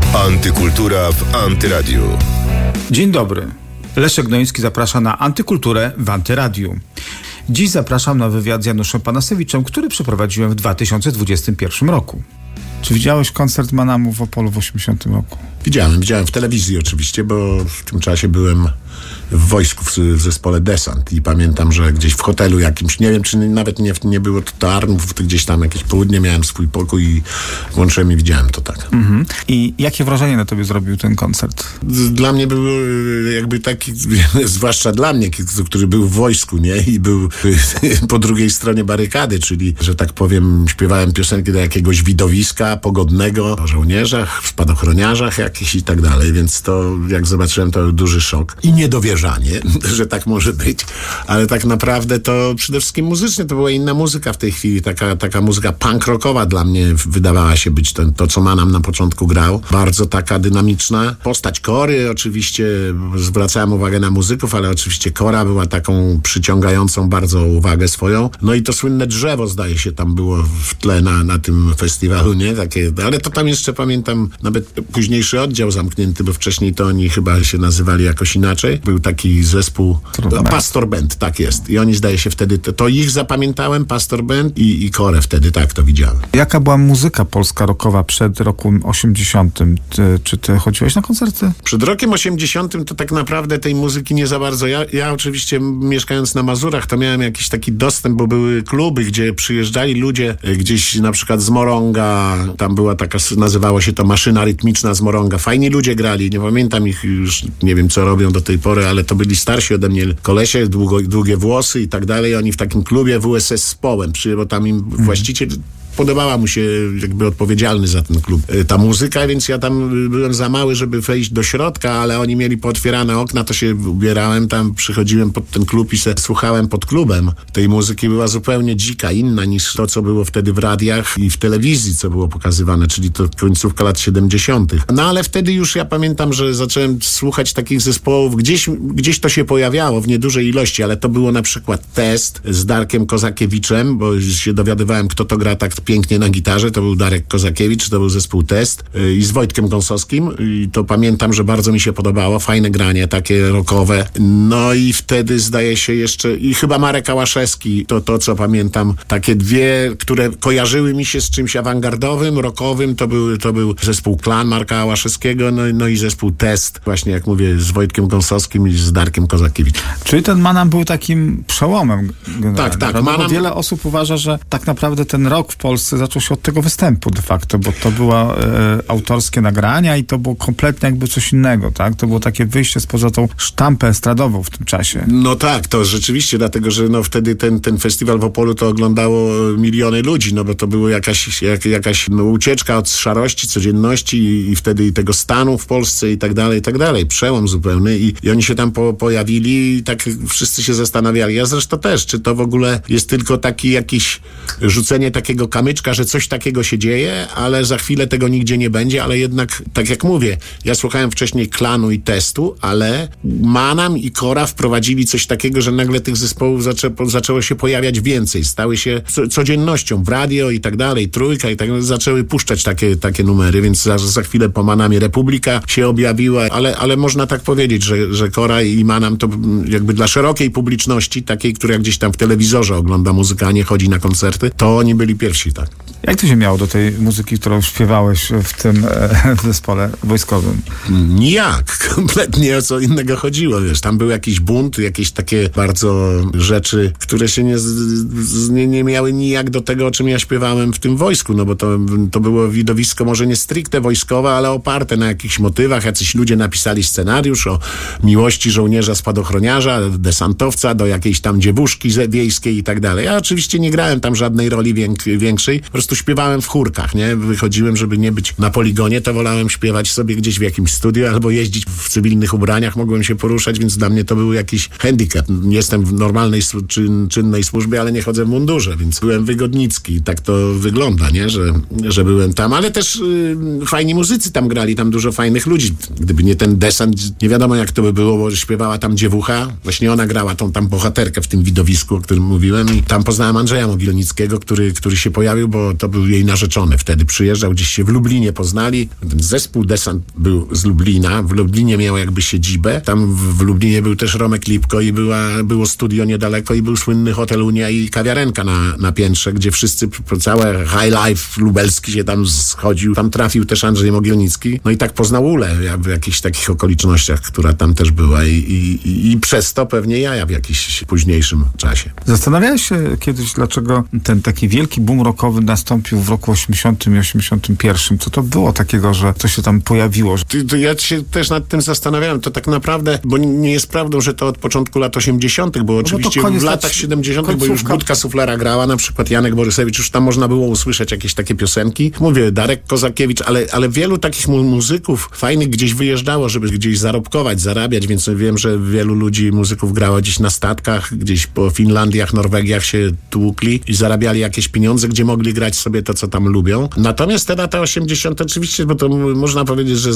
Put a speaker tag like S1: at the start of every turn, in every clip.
S1: Antykultura w Antyradiu.
S2: Dzień dobry. Leszek Gnoński zaprasza na Antykulturę w Antyradiu. Dziś zapraszam na wywiad z Januszem Panasewiczem, który przeprowadziłem w 2021 roku. Czy widziałeś koncert Manamu w Opolu w 80 roku?
S3: Widziałem w telewizji oczywiście, bo w tym czasie byłem w wojsku w zespole Desant i pamiętam, że gdzieś w hotelu jakimś, nie wiem, czy nawet nie było to Tarnów, to gdzieś tam jakieś południe, miałem swój pokój i włączyłem i widziałem to tak.
S2: Mhm. I jakie wrażenie na tobie zrobił ten koncert?
S3: Dla mnie był jakby taki, zwłaszcza dla mnie, który był w wojsku, nie? I był po drugiej stronie barykady, czyli, że tak powiem, śpiewałem piosenki do jakiegoś widowiska pogodnego, o żołnierzach, spadochroniarzach jakichś i tak dalej, więc to, jak zobaczyłem, to był duży szok i niedowierzanie, że tak może być, ale tak naprawdę to przede wszystkim muzycznie to była inna muzyka w tej chwili, taka muzyka punk rockowa dla mnie wydawała się być to, co Manam na początku grał, bardzo taka dynamiczna. Postać Kory oczywiście, zwracałem uwagę na muzyków, ale oczywiście Kora była taką przyciągającą bardzo uwagę swoją, no i to słynne drzewo, zdaje się, tam było w tle na tym festiwalu, nie? Takie, ale to tam jeszcze pamiętam nawet późniejszy oddział zamknięty, bo wcześniej to oni chyba się nazywali jakoś inaczej. Był taki zespół Pastor Band, tak jest. I oni, zdaje się, wtedy, to ich zapamiętałem, Pastor Band i Korę wtedy, tak to widziałem.
S2: Jaka była muzyka polska rockowa przed rokiem 80? Czy ty chodziłeś na koncerty?
S3: Przed rokiem 80 to tak naprawdę tej muzyki nie za bardzo. Ja oczywiście mieszkając na Mazurach to miałem jakiś taki dostęp, bo były kluby, gdzie przyjeżdżali ludzie gdzieś na przykład z Moronga, tam była taka, nazywało się to maszyna rytmiczna z Moronga. Fajni ludzie grali, nie pamiętam ich już, nie wiem co robią do tej pory, ale to byli starsi ode mnie kolesie, długie włosy i tak dalej. Oni w takim klubie WSS Społem, bo tam im właściciel podobała mu się jakby odpowiedzialny za ten klub ta muzyka, więc ja tam byłem za mały, żeby wejść do środka, ale oni mieli pootwierane okna, to się ubierałem tam, przychodziłem pod ten klub i słuchałem pod klubem. Tej muzyki była zupełnie dzika, inna niż to, co było wtedy w radiach i w telewizji, co było pokazywane, czyli to końcówka lat 70. No ale wtedy już ja pamiętam, że zacząłem słuchać takich zespołów, gdzieś to się pojawiało w niedużej ilości, ale to było na przykład Test z Darkiem Kozakiewiczem, bo się dowiadywałem, kto to gra tak pięknie na gitarze, to był Darek Kozakiewicz, to był zespół Test i z Wojtkiem Gąsowskim i to pamiętam, że bardzo mi się podobało, fajne granie, takie rockowe. No i wtedy zdaje się jeszcze i chyba Marek Ałaszewski, to co pamiętam, takie dwie, które kojarzyły mi się z czymś awangardowym, rockowym, to był zespół Klan Marka Ałaszewskiego, no i zespół Test, właśnie jak mówię, z Wojtkiem Gąsowskim i z Darkiem Kozakiewiczem.
S2: Czyli ten Manam był takim przełomem generalnie.
S3: Tak.
S2: Bo wiele osób uważa, że tak naprawdę ten rock w Polsce zaczął się od tego występu de facto, bo to były autorskie nagrania i to było kompletnie jakby coś innego, tak? To było takie wyjście spoza tą sztampę estradową w tym czasie.
S3: No tak, to rzeczywiście, dlatego, że no wtedy ten festiwal w Opolu to oglądało miliony ludzi, no bo to była jakaś ucieczka od szarości, codzienności i wtedy i tego stanu w Polsce i tak dalej, przełom zupełny i oni się tam pojawili i tak wszyscy się zastanawiali. Ja zresztą też, czy to w ogóle jest tylko taki jakiś rzucenie takiego kamyczka, że coś takiego się dzieje, ale za chwilę tego nigdzie nie będzie, ale jednak, tak jak mówię, ja słuchałem wcześniej Klanu i Testu, ale Manam i Kora wprowadzili coś takiego, że nagle tych zespołów zaczęło się pojawiać więcej, stały się codziennością w radio i tak dalej, Trójka i tak dalej, zaczęły puszczać takie numery, więc za chwilę po Manamie Republika się objawiła, ale można tak powiedzieć, że Kora i Manam to jakby dla szerokiej publiczności, takiej, która gdzieś tam w telewizorze ogląda muzykę, a nie chodzi na koncerty, to oni byli pierwsi, tak.
S2: Jak to się miało do tej muzyki, którą śpiewałeś w tym zespole wojskowym?
S3: Nijak. Kompletnie o co innego chodziło, wiesz. Tam był jakiś bunt, jakieś takie bardzo rzeczy, które się nie miały nijak do tego, o czym ja śpiewałem w tym wojsku, no bo to było widowisko może nie stricte wojskowe, ale oparte na jakichś motywach. Jacyś ludzie napisali scenariusz o miłości żołnierza spadochroniarza, desantowca do jakiejś tam dziewuszki wiejskiej i tak dalej. Ja oczywiście nie grałem tam żadnej roli większej, po prostu śpiewałem w chórkach, nie? Wychodziłem, żeby nie być na poligonie, to wolałem śpiewać sobie gdzieś w jakimś studiu albo jeździć w cywilnych ubraniach, mogłem się poruszać, więc dla mnie to był jakiś handicap. Jestem w normalnej, czynnej służbie, ale nie chodzę w mundurze, więc byłem wygodnicki i tak to wygląda, nie? Że byłem tam, ale też fajni muzycy tam grali, tam dużo fajnych ludzi. Gdyby nie ten Desant, nie wiadomo jak to by było, bo śpiewała tam dziewucha, właśnie ona grała tą tam bohaterkę w tym widowisku, o którym mówiłem i tam poznałem Andrzeja Mogilnickiego, który się pojawił, bo to był jej narzeczony wtedy, przyjeżdżał, gdzieś się w Lublinie poznali, ten zespół Desant był z Lublina, w Lublinie miał jakby siedzibę, tam w Lublinie był też Romek Lipko i było studio niedaleko i był słynny hotel Unia i kawiarenka na piętrze, gdzie wszyscy, całe high life lubelski się tam schodził, tam trafił też Andrzej Mogielnicki, no i tak poznał Ulę w jakichś takich okolicznościach, która tam też była i przez to pewnie ja w jakiś późniejszym czasie.
S2: Zastanawiałeś się kiedyś, dlaczego ten taki wielki boom rockowy nastąpił w roku 80 i 81. Co to było takiego, że to się tam pojawiło?
S3: Ja się też nad tym zastanawiałem. To tak naprawdę, bo nie jest prawdą, że to od początku lat 80., bo oczywiście w latach 70., bo już Budka Suflera grała, na przykład Janek Borysewicz, już tam można było usłyszeć jakieś takie piosenki. Mówię, Darek Kozakiewicz, ale wielu takich muzyków fajnych gdzieś wyjeżdżało, żeby gdzieś zarobkować, zarabiać, więc wiem, że wielu ludzi, muzyków grało gdzieś na statkach, gdzieś po Finlandiach, Norwegiach się tłukli i zarabiali jakieś pieniądze, gdzie mogli grać sobie to, co tam lubią. Natomiast te lata 80. oczywiście, bo to można powiedzieć, że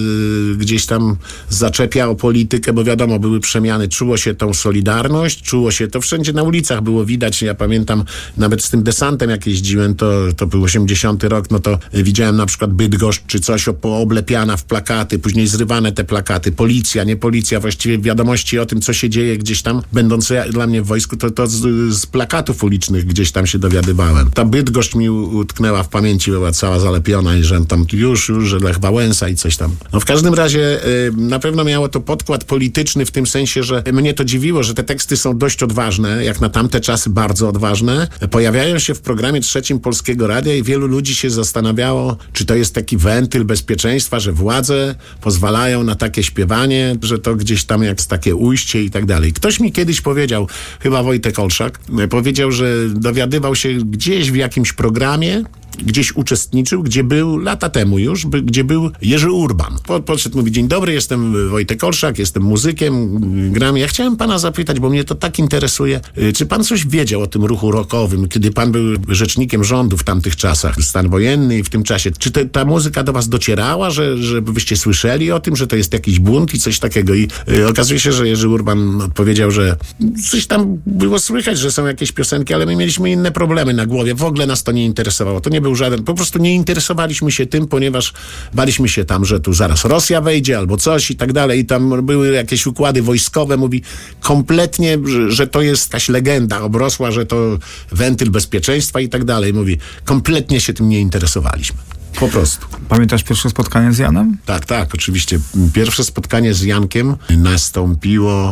S3: gdzieś tam zaczepia o politykę, bo wiadomo, były przemiany, czuło się tą solidarność, czuło się, to wszędzie na ulicach było widać, ja pamiętam, nawet z tym Desantem jak jeździłem, to był 80 rok, no to widziałem na przykład Bydgoszcz, czy coś pooblepiana w plakaty, później zrywane te plakaty, policja, nie policja, właściwie wiadomości o tym, co się dzieje gdzieś tam, będąc dla mnie w wojsku, to z plakatów ulicznych gdzieś tam się dowiadywałem. Ta Bydgoszcz mi utknęła w pamięci, była cała zalepiona i że tam już, że Lech Wałęsa i coś tam. No w każdym razie na pewno miało to podkład polityczny w tym sensie, że mnie to dziwiło, że te teksty są dość odważne, jak na tamte czasy bardzo odważne. Pojawiają się w programie trzecim Polskiego Radia i wielu ludzi się zastanawiało, czy to jest taki wentyl bezpieczeństwa, że władze pozwalają na takie śpiewanie, że to gdzieś tam jak takie ujście i tak dalej. Ktoś mi kiedyś powiedział, chyba Wojtek Olszak, powiedział, że dowiadywał się gdzieś w jakimś programie, gdzieś uczestniczył, gdzie był lata temu już, gdzie był Jerzy Urban. Podszedł, mówi, dzień dobry, jestem Wojtek Olszak, jestem muzykiem, gram. Ja chciałem pana zapytać, bo mnie to tak interesuje, czy pan coś wiedział o tym ruchu rockowym, kiedy pan był rzecznikiem rządu w tamtych czasach, stan wojenny i w tym czasie. Czy ta muzyka do was docierała, że byście słyszeli o tym, że to jest jakiś bunt i coś takiego? I okazuje się, że Jerzy Urban odpowiedział, że coś tam było słychać, że są jakieś piosenki, ale my mieliśmy inne problemy na głowie. W ogóle nas to nie interesowało. To nie był żaden, po prostu nie interesowaliśmy się tym, ponieważ baliśmy się tam, że tu zaraz Rosja wejdzie albo coś i tak dalej. I tam były jakieś układy wojskowe. Mówi kompletnie, że to jest jakaś legenda obrosła, że to wentyl bezpieczeństwa i tak dalej. Mówi, kompletnie się tym nie interesowaliśmy. Po prostu.
S2: Pamiętasz pierwsze spotkanie z Janem?
S3: Tak, oczywiście. Pierwsze spotkanie z Jankiem nastąpiło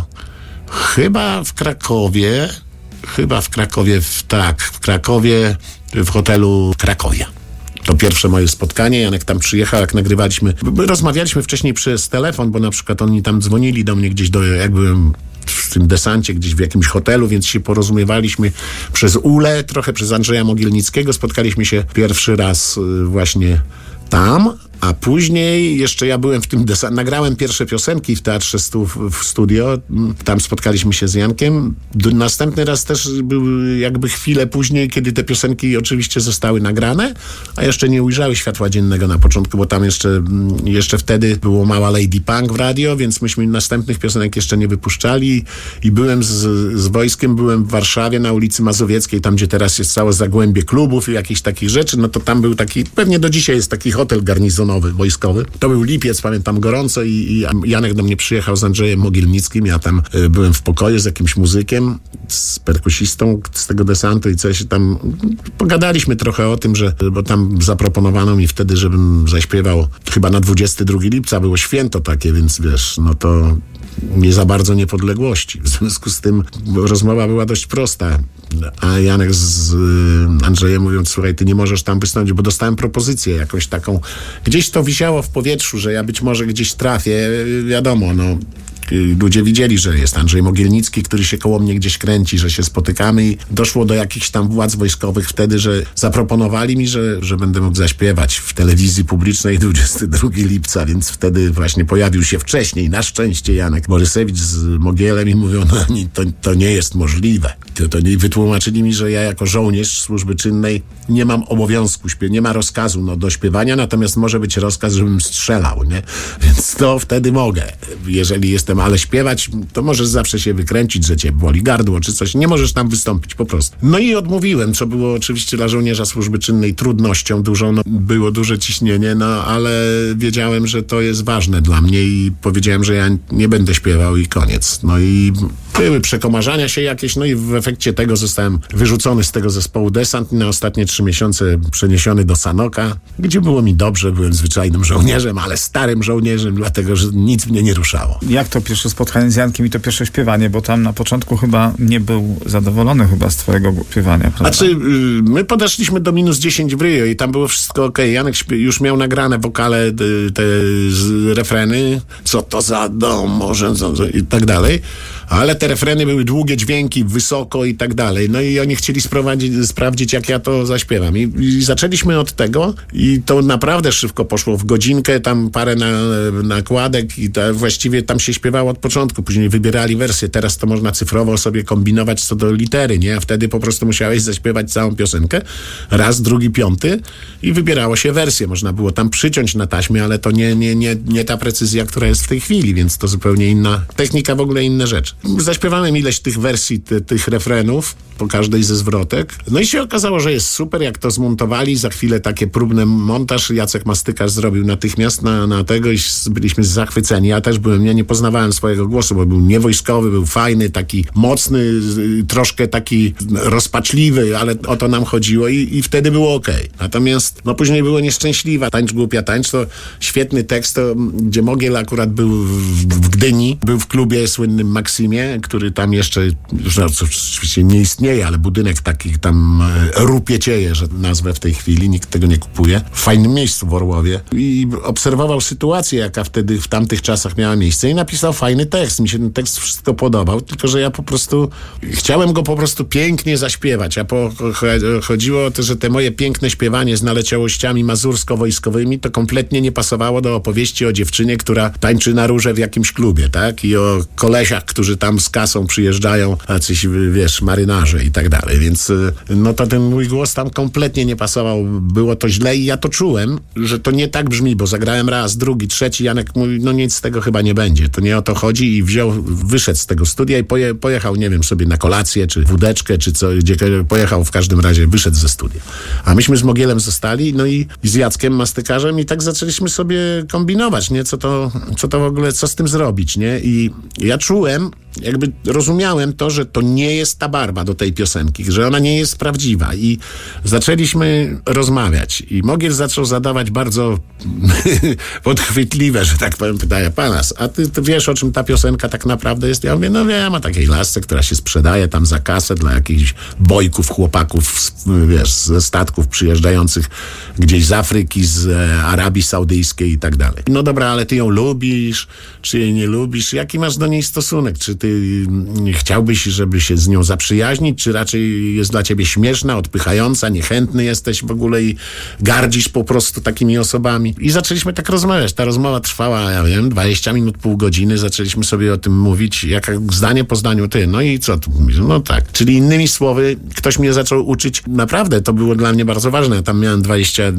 S3: chyba w Krakowie, w hotelu Krakowia. To pierwsze moje spotkanie. Janek tam przyjechał, jak nagrywaliśmy. Rozmawialiśmy wcześniej przez telefon, bo na przykład oni tam dzwonili do mnie gdzieś jak byłem w tym Desancie, gdzieś w jakimś hotelu, więc się porozumiewaliśmy przez Ulę, trochę przez Andrzeja Mogielnickiego. Spotkaliśmy się pierwszy raz właśnie tam, a później jeszcze ja byłem w tym nagrałem pierwsze piosenki w Teatrze w studio, tam spotkaliśmy się z Jankiem. Następny raz też był jakby chwilę później, kiedy te piosenki oczywiście zostały nagrane, a jeszcze nie ujrzały światła dziennego na początku, bo tam jeszcze wtedy było mała Lady Punk w radio, więc myśmy następnych piosenek jeszcze nie wypuszczali i byłem z wojskiem, byłem w Warszawie na ulicy Mazowieckiej, tam gdzie teraz jest całe zagłębie klubów i jakichś takich rzeczy, no to tam był taki, pewnie do dzisiaj jest taki hotel garnizonowy, wojskowy. To był lipiec, pamiętam, gorąco i Janek do mnie przyjechał z Andrzejem Mogielnickim. Ja tam byłem w pokoju z jakimś muzykiem, z perkusistą z tego Desantu i coś tam pogadaliśmy trochę o tym, bo tam zaproponowano mi wtedy, żebym zaśpiewał chyba na 22 lipca, było święto takie, więc wiesz, no to nie za bardzo niepodległości. W związku z tym rozmowa była dość prosta. A Janek z Andrzejem mówią, słuchaj, ty nie możesz tam wystąpić, bo dostałem propozycję jakąś taką. Gdzieś to wisiało w powietrzu, że ja być może gdzieś trafię. Wiadomo, no. Ludzie widzieli, że jest Andrzej Mogielnicki, który się koło mnie gdzieś kręci, że się spotykamy i doszło do jakichś tam władz wojskowych wtedy, że zaproponowali mi, że będę mógł zaśpiewać w telewizji publicznej 22 lipca, więc wtedy właśnie pojawił się wcześniej, na szczęście, Janek Borysewicz z Mogielem i mówią, no to nie jest możliwe. To nie wytłumaczyli mi, że ja jako żołnierz służby czynnej nie mam obowiązku, nie ma rozkazu do śpiewania, natomiast może być rozkaz, żebym strzelał, nie? Więc to wtedy mogę, jeżeli jestem mówiłem, ale śpiewać to możesz zawsze się wykręcić, że cię boli gardło czy coś, nie możesz tam wystąpić po prostu. No i odmówiłem, co było oczywiście dla żołnierza służby czynnej trudnością dużą, było duże ciśnienie, ale wiedziałem, że to jest ważne dla mnie i powiedziałem, że ja nie będę śpiewał i koniec. No i były przekomarzania się jakieś, no i w efekcie tego zostałem wyrzucony z tego zespołu Desant i na ostatnie 3 miesiące przeniesiony do Sanoka, gdzie było mi dobrze, byłem zwyczajnym żołnierzem, ale starym żołnierzem, dlatego, że nic mnie nie ruszało.
S2: Jak to pierwsze spotkanie z Jankiem i to pierwsze śpiewanie, bo tam na początku chyba nie był zadowolony chyba z twojego śpiewania, prawda?
S3: Znaczy, my podeszliśmy do -10 w Rio i tam było wszystko okej. Janek już miał nagrane wokale, te refreny, co to za dom, może i tak dalej, ale te refreny były długie dźwięki, wysoko i tak dalej. No i oni chcieli sprawdzić, jak ja to zaśpiewam. I zaczęliśmy od tego i to naprawdę szybko poszło w godzinkę, tam parę nakładek i właściwie tam się śpiewało od początku. Później wybierali wersję. Teraz to można cyfrowo sobie kombinować co do litery, nie? A wtedy po prostu musiałeś zaśpiewać całą piosenkę. Raz, drugi, piąty i wybierało się wersję. Można było tam przyciąć na taśmie, ale to nie ta precyzja, która jest w tej chwili, więc to zupełnie inna technika, w ogóle inne rzeczy. Zaśpiewałem ileś tych wersji, tych refrenów po każdej ze zwrotek. No i się okazało, że jest super, jak to zmontowali. Za chwilę takie próbny montaż Jacek Mastykarz zrobił natychmiast na tego i byliśmy zachwyceni. Ja też byłem, ja nie poznawałem swojego głosu, bo był niewojskowy, był fajny, taki mocny, troszkę taki rozpaczliwy, ale o to nam chodziło i wtedy było okej. Natomiast później było nieszczęśliwa. Tańcz głupia tańcz, to świetny tekst, gdzie Mogiel akurat był w Gdyni, był w klubie słynnym Maksimie, który tam jeszcze, już oczywiście nie istnieje, ale budynek taki tam rupiecieje, że nazwę w tej chwili, nikt tego nie kupuje. W fajnym miejscu w Orłowie. I obserwował sytuację, jaka wtedy, w tamtych czasach miała miejsce i napisał fajny tekst. Mi się ten tekst wszystko podobał, tylko że ja po prostu chciałem go po prostu pięknie zaśpiewać, a chodziło o to, że te moje piękne śpiewanie z naleciałościami mazursko-wojskowymi to kompletnie nie pasowało do opowieści o dziewczynie, która tańczy na róże w jakimś klubie, tak? I o kolesiach, którzy tam z kasą przyjeżdżają, jacyś, wiesz, marynarze i tak dalej, więc to ten mój głos tam kompletnie nie pasował, było to źle i ja to czułem, że to nie tak brzmi, bo zagrałem raz, drugi, trzeci, Janek mówi, nic z tego chyba nie będzie, to nie o to chodzi i wyszedł z tego studia i pojechał, nie wiem, sobie na kolację, czy wódeczkę, czy co, gdzie pojechał, w każdym razie wyszedł ze studia. A myśmy z Mogielem zostali, i z Jackiem Mastykarzem i tak zaczęliśmy sobie kombinować, nie, co to w ogóle, co z tym zrobić, nie, i ja czułem, jakby rozumiałem to, że to nie jest ta barwa do tej piosenki, że ona nie jest prawdziwa i zaczęliśmy rozmawiać i Mogiel zaczął zadawać bardzo podchwytliwe, że tak powiem, pytania, Panas, a ty wiesz, o czym ta piosenka tak naprawdę jest? Ja mówię, wiem, o takiej lasce, która się sprzedaje tam za kasę dla jakichś bojków, chłopaków, wiesz, ze statków przyjeżdżających gdzieś z Afryki, z Arabii Saudyjskiej i tak dalej. No dobra, ale ty ją lubisz, czy jej nie lubisz? Jaki masz do niej stosunek? Czy ty chciałbyś, żeby się z nią zaprzyjaźnić, czy raczej jest dla ciebie śmieszna, odpychająca, niechętny jesteś w ogóle i gardzisz po prostu takimi osobami? I zaczęliśmy tak rozmawiać. Ta rozmowa trwała, 20 minut, pół godziny. Zaczęliśmy sobie o tym mówić, jak zdanie po zdaniu ty. No i co tu mówisz? No tak. Czyli innymi słowy, ktoś mnie zaczął uczyć. Naprawdę, to było dla mnie bardzo ważne. Ja tam miałem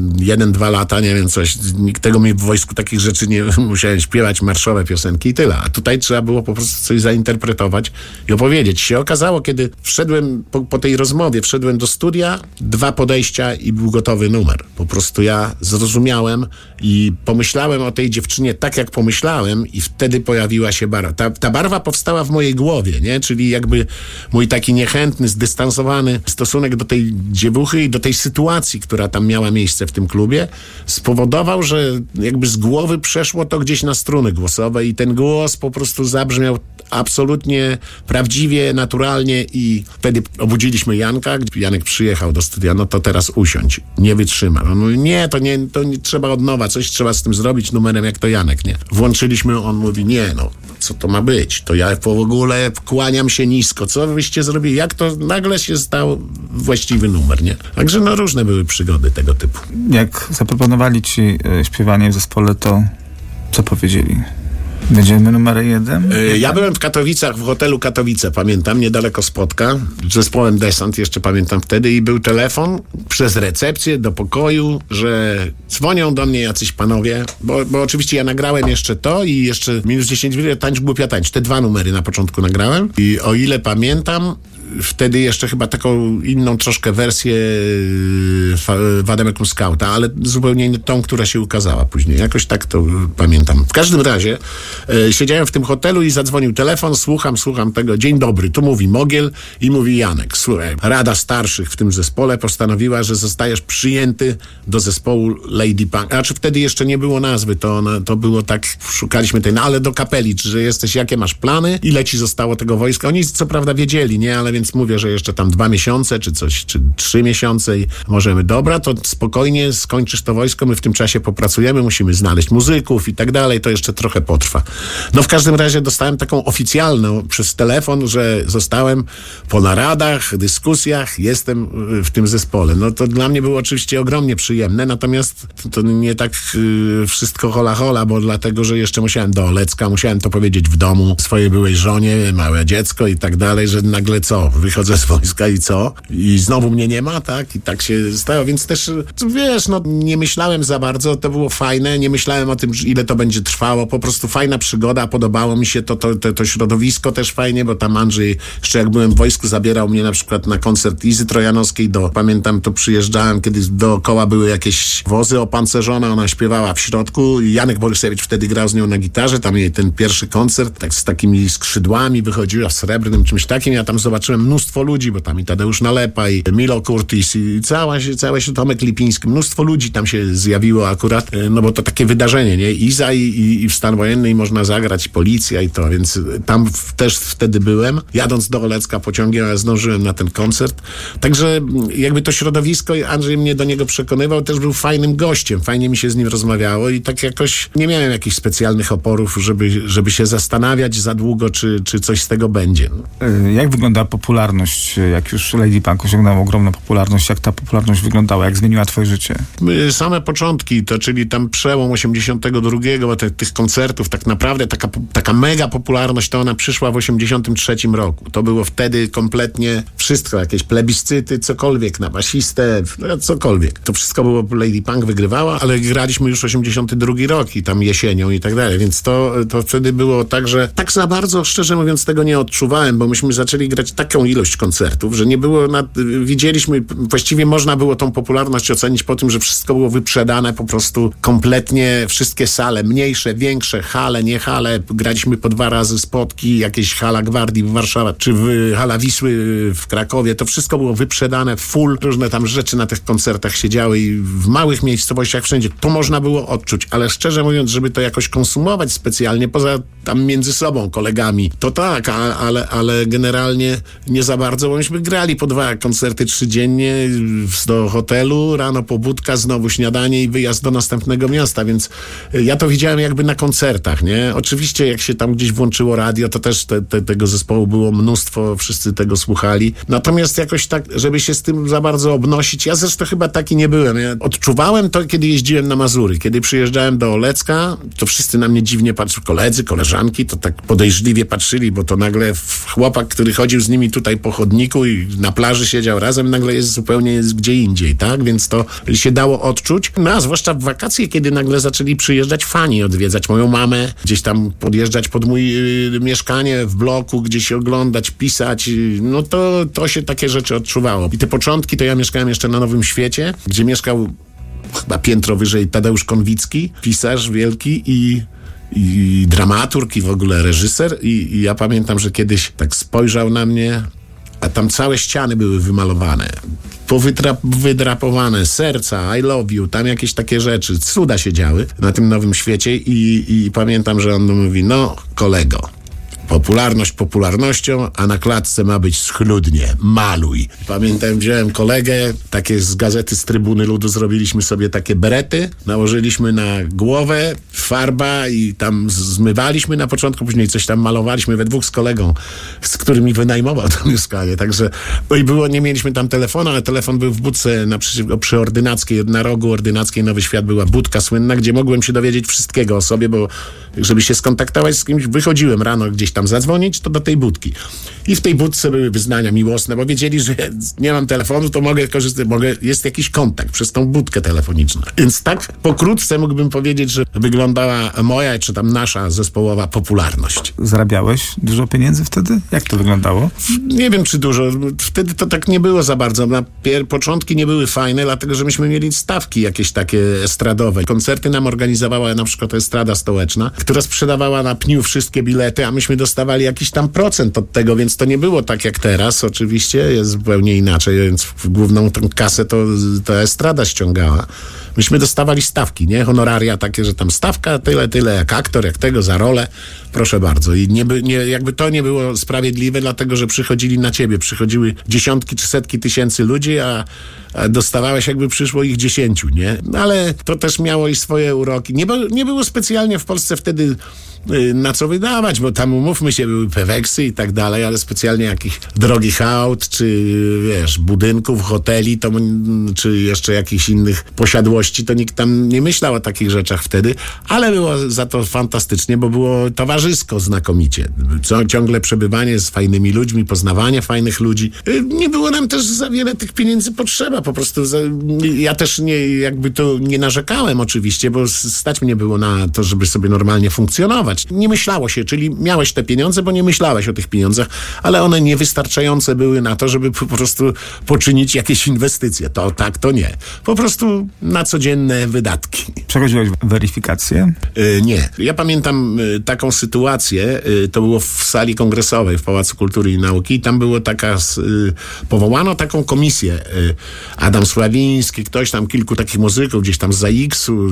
S3: 21-2 lata, nie wiem, coś. Nikt tego mi w wojsku takich rzeczy nie musiałem śpiewać, marszowe piosenki i tyle. A tutaj trzeba było po prostu coś zainterpretować i opowiedzieć. Się okazało, kiedy wszedłem po tej rozmowie, wszedłem do studia, 2 podejścia i był gotowy numer. Po prostu ja zrozumiałem i pomyślałem o tej dziewczynie tak, jak pomyślałem i wtedy pojawiła się barwa. Ta barwa powstała w mojej głowie, nie? Czyli jakby mój taki niechętny, zdystansowany stosunek do tej dziewuchy i do tej sytuacji, która tam miała miejsce w tym klubie, spowodował, że jakby z głowy przeszło to gdzieś na struny głosowe i ten głos po prostu zabrzmiał absolutnie prawdziwie, naturalnie i wtedy obudziliśmy Janka. Janek przyjechał do studia, to teraz usiądź. Nie wytrzyma. On mówi, to nie trzeba od nowa, coś trzeba z tym zrobić numerem, jak to Janek, nie. Włączyliśmy, on mówi, co to ma być? To ja w ogóle kłaniam się nisko. Co wyście zrobili? Jak to nagle się stał właściwy numer, nie? Także różne były przygody tego typu.
S2: Jak zaproponowali ci śpiewanie w zespole, to co powiedzieli? Będziemy numer 1?
S3: Ja byłem w Katowicach, w hotelu Katowice, pamiętam, niedaleko Spodka, z zespołem Desant, jeszcze pamiętam wtedy, i był telefon przez recepcję do pokoju, że dzwonią do mnie jacyś panowie, bo oczywiście ja nagrałem jeszcze to i jeszcze minus 10 minut, tańcz głupia tańcz. Te 2 numery na początku nagrałem i o ile pamiętam, wtedy jeszcze chyba taką inną troszkę wersję Wademekum Skauta, ale zupełnie nie tą, która się ukazała później. Jakoś tak to pamiętam. W każdym razie siedziałem w tym hotelu i zadzwonił telefon, słucham tego. Dzień dobry, tu mówi Mogiel i mówi Janek. Słuchaj, Rada Starszych w tym zespole postanowiła, że zostajesz przyjęty do zespołu Lady Punk. Znaczy wtedy jeszcze nie było nazwy, to było tak, szukaliśmy tej, ale do kapeli, że jesteś, jakie masz plany, ile ci zostało tego wojska. Oni co prawda wiedzieli, nie, ale więc mówię, że jeszcze tam 2 miesiące, czy coś, czy 3 miesiące i możemy, dobra, to spokojnie skończysz to wojsko, my w tym czasie popracujemy, musimy znaleźć muzyków i tak dalej, to jeszcze trochę potrwa. No w każdym razie dostałem taką oficjalną przez telefon, że zostałem po naradach, dyskusjach, jestem w tym zespole. No to dla mnie było oczywiście ogromnie przyjemne, natomiast to nie tak wszystko hola, bo dlatego, że jeszcze musiałem do Olecka, musiałem to powiedzieć w domu swojej byłej żonie, małe dziecko i tak dalej, że nagle co, wychodzę z wojska i co? I znowu mnie nie ma, tak? I tak się stało, więc też, wiesz, no nie myślałem za bardzo, to było fajne, nie myślałem o tym, ile to będzie trwało, po prostu fajna przygoda, podobało mi się to środowisko też fajnie, bo tam Andrzej, jeszcze jak byłem w wojsku, zabierał mnie na przykład na koncert Izy Trojanowskiej, pamiętam, to przyjeżdżałem, kiedy dookoła były jakieś wozy opancerzone, ona śpiewała w środku i Janek Borysewicz wtedy grał z nią na gitarze, tam jej ten pierwszy koncert, tak z takimi skrzydłami wychodziła w srebrnym czymś takim, ja tam zobaczyłem mnóstwo ludzi, bo tam i Tadeusz Nalepa, i Milo Curtis, i całe się Tomek Lipiński, mnóstwo ludzi tam się zjawiło akurat, no bo to takie wydarzenie, nie? Iza i w stan wojenny i można zagrać, policja i to, więc tam też wtedy byłem. Jadąc do Olecka pociągiem, ja zdążyłem na ten koncert. Także jakby to środowisko, Andrzej mnie do niego przekonywał, też był fajnym gościem, fajnie mi się z nim rozmawiało i tak jakoś nie miałem jakichś specjalnych oporów, żeby się zastanawiać za długo, czy coś z tego będzie.
S2: Jak wygląda popularność, jak już Lady Punk osiągnęło ogromną popularność, jak ta popularność wyglądała, jak zmieniła twoje życie?
S3: Same początki, to czyli tam przełom 82, bo tych koncertów tak naprawdę taka mega popularność, to ona przyszła w 83 roku. To było wtedy kompletnie wszystko, jakieś plebiscyty, cokolwiek na basistę, cokolwiek. To wszystko było, Lady Punk wygrywała, ale graliśmy już 82 rok i tam jesienią i tak dalej, więc to wtedy było tak, że tak za bardzo, szczerze mówiąc, tego nie odczuwałem, bo myśmy zaczęli grać taką ilość koncertów, że nie było, widzieliśmy, właściwie można było tą popularność ocenić po tym, że wszystko było wyprzedane po prostu kompletnie, wszystkie sale, mniejsze, większe, hale, nie hale, graliśmy po 2 razy spotki, jakieś hala Gwardii w Warszawie, czy hala Wisły w Krakowie, to wszystko było wyprzedane, full, różne tam rzeczy na tych koncertach się działy i w małych miejscowościach wszędzie, to można było odczuć, ale szczerze mówiąc, żeby to jakoś konsumować specjalnie, poza tam między sobą, kolegami, to tak, ale generalnie nie za bardzo, bo myśmy grali po 2 koncerty 3 dziennie do hotelu, rano pobudka, znowu śniadanie i wyjazd do następnego miasta, więc ja to widziałem jakby na koncertach, nie? Oczywiście jak się tam gdzieś włączyło radio, to też tego zespołu było mnóstwo, wszyscy tego słuchali. Natomiast jakoś tak, żeby się z tym za bardzo obnosić, ja zresztą chyba taki nie byłem. Ja odczuwałem to, kiedy jeździłem na Mazury. Kiedy przyjeżdżałem do Olecka, to wszyscy na mnie dziwnie patrzyli, koledzy, koleżanki, to tak podejrzliwie patrzyli, bo to nagle chłopak, który chodził z nimi tutaj po chodniku i na plaży siedział razem, nagle jest zupełnie gdzie indziej, tak? Więc to się dało odczuć. No a zwłaszcza w wakacje, kiedy nagle zaczęli przyjeżdżać fani, odwiedzać moją mamę, gdzieś tam podjeżdżać pod mój mieszkanie w bloku, gdzieś oglądać, pisać, no to się takie rzeczy odczuwało. I te początki to ja mieszkałem jeszcze na Nowym Świecie, gdzie mieszkał chyba piętro wyżej Tadeusz Konwicki, pisarz wielki i dramaturg i w ogóle reżyser i ja pamiętam, że kiedyś tak spojrzał na mnie, a tam całe ściany były wymalowane, wydrapowane, serca, I love you, tam jakieś takie rzeczy, cuda się działy na tym Nowym Świecie i pamiętam, że on mówi, no kolego, Popularność popularnością, a na klatce ma być schludnie. Maluj. Pamiętam, wziąłem kolegę, takie z gazety z Trybuny Ludu zrobiliśmy sobie takie berety, nałożyliśmy na głowę, farba i tam zmywaliśmy na początku, później coś tam malowaliśmy we dwóch z kolegą, z którymi wynajmował to mieszkanie. Także, no i nie mieliśmy tam telefonu, ale telefon był w budce przy Ordynackiej, na rogu Ordynackiej Nowy Świat była budka słynna, gdzie mogłem się dowiedzieć wszystkiego o sobie, bo żeby się skontaktować z kimś, wychodziłem rano gdzieś tam zadzwonić, to do tej budki. I w tej budce były wyznania miłosne, bo wiedzieli, że nie mam telefonu, to mogę korzystać, jest jakiś kontakt przez tą budkę telefoniczną. Więc tak pokrótce mógłbym powiedzieć, że wyglądała moja, czy tam nasza zespołowa popularność.
S2: Zarabiałeś dużo pieniędzy wtedy? Jak to wyglądało?
S3: Nie wiem, czy dużo. Wtedy to tak nie było za bardzo. Początki nie były fajne, dlatego, że myśmy mieli stawki jakieś takie estradowe. Koncerty nam organizowała na przykład Estrada Stołeczna, która sprzedawała na pniu wszystkie bilety, a myśmy dostawali jakiś tam procent od tego, więc to nie było tak jak teraz. Oczywiście jest zupełnie inaczej, więc główną tą kasę to Estrada ściągała. Myśmy dostawali stawki, nie? Honoraria takie, że tam stawka tyle, jak aktor, jak tego, za rolę. Proszę bardzo. I jakby to nie było sprawiedliwe, dlatego, że przychodziły dziesiątki czy setki tysięcy ludzi, a dostawałeś jakby przyszło ich 10, nie? Ale to też miało i swoje uroki. Nie było specjalnie w Polsce wtedy na co wydawać, bo tam, umówmy się, były peweksy i tak dalej, ale specjalnie jakichś drogich aut, czy budynków, hoteli, czy jeszcze jakichś innych posiadłości, to nikt tam nie myślał o takich rzeczach wtedy, ale było za to fantastycznie, bo było towarzysko znakomicie. Ciągle przebywanie z fajnymi ludźmi, poznawanie fajnych ludzi. Nie było nam też za wiele tych pieniędzy potrzeba, po prostu ja też nie narzekałem oczywiście, bo stać mnie było na to, żeby sobie normalnie funkcjonować. Nie myślało się, czyli miałeś te pieniądze, bo nie myślałeś o tych pieniądzach, ale one niewystarczające były na to, żeby po prostu poczynić jakieś inwestycje. To tak, to nie. Po prostu na codzienne wydatki.
S2: Przechodziłeś weryfikację?
S3: Nie. Ja pamiętam taką sytuację, to było w sali kongresowej w Pałacu Kultury i Nauki i tam było powołano taką komisję. Adam Sławiński, ktoś tam, kilku takich muzyków, gdzieś tam z ZAX-u,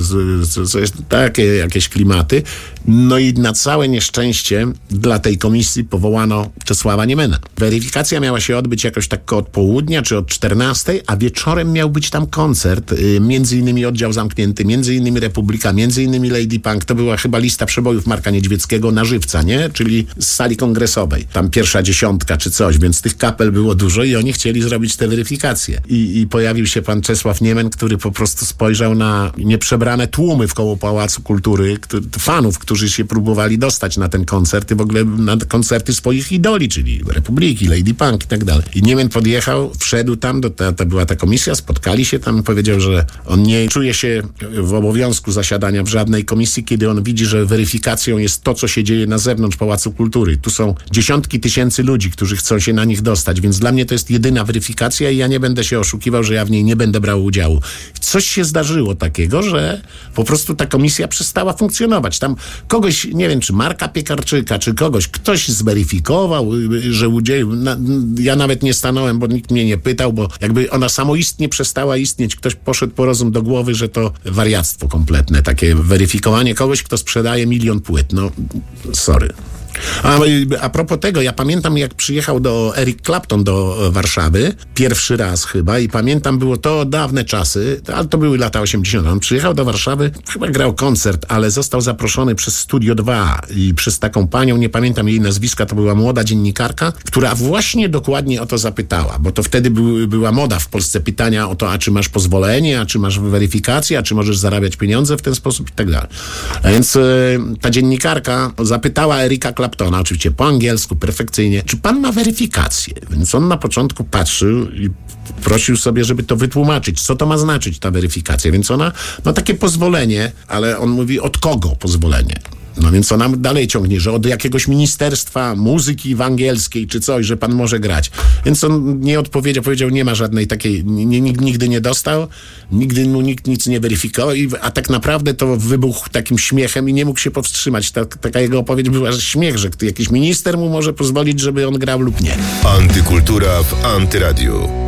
S3: takie jakieś klimaty. No i na całe nieszczęście dla tej komisji powołano Czesława Niemena. Weryfikacja miała się odbyć jakoś tak od południa, czy od 14, a wieczorem miał być tam koncert, między innymi Oddział Zamknięty, między innymi Republika, między innymi Lady Punk. To była chyba lista przebojów Marka Niedźwieckiego na żywca, nie? Czyli z sali kongresowej. Tam pierwsza dziesiątka czy coś, więc tych kapel było dużo i oni chcieli zrobić te weryfikacje. I pojawił się pan Czesław Niemen, który po prostu spojrzał na nieprzebrane tłumy wkoło Pałacu Kultury, fanów, którzy się próbowali dostać na ten koncert i w ogóle na koncerty swoich idoli, czyli Republiki, Lady Punk i tak dalej. I Niemen podjechał, wszedł tam, to była ta komisja, spotkali się tam, powiedział, że on nie czuje się w obowiązku zasiadania w żadnej komisji, kiedy on widzi, że weryfikacją jest to, co się dzieje na zewnątrz Pałacu Kultury. Tu są dziesiątki tysięcy ludzi, którzy chcą się na nich dostać, więc dla mnie to jest jedyna weryfikacja i ja nie będę się oszukiwał, że ja w niej nie będę brał udziału. Coś się zdarzyło takiego, że po prostu ta komisja przestała funkcjonować. Tam kogoś, nie wiem, czy Marka Piekarczyka, czy ktoś zweryfikował, że udzielił. Ja nawet nie stanąłem, bo nikt mnie nie pytał, bo jakby ona samoistnie przestała istnieć. Ktoś poszedł po rozum do głowy, że to wariactwo kompletne. Takie weryfikowanie kogoś, kto sprzedaje 1 000 000 płyt. No, sorry. A propos tego, ja pamiętam, jak przyjechał Eric Clapton do Warszawy, pierwszy raz chyba, i pamiętam, było to dawne czasy, ale to były lata 80. On przyjechał do Warszawy, chyba grał koncert, ale został zaproszony przez Studio 2 i przez taką panią, nie pamiętam jej nazwiska, to była młoda dziennikarka, która właśnie dokładnie o to zapytała, bo to wtedy była moda w Polsce pytania o to, a czy masz pozwolenie, a czy masz weryfikację, a czy możesz zarabiać pieniądze w ten sposób i tak dalej. A więc ta dziennikarka zapytała Erika Claptona, oczywiście po angielsku, perfekcyjnie, czy pan ma weryfikację? Więc on na początku patrzył i prosił sobie, żeby to wytłumaczyć, co to ma znaczyć ta weryfikacja. Więc ona ma takie pozwolenie, ale on mówi, od kogo pozwolenie? No więc ona dalej ciągnie, że od jakiegoś ministerstwa muzyki ewangelskiej czy coś, że pan może grać. Więc on nie odpowiedział, powiedział, nie ma żadnej takiej, nigdy nie dostał, nigdy mu nikt nic nie weryfikował, a tak naprawdę to wybuchł takim śmiechem i nie mógł się powstrzymać. Taka jego odpowiedź była, że śmiech, że jakiś minister mu może pozwolić, żeby on grał lub nie.
S1: Antykultura w Antyradiu.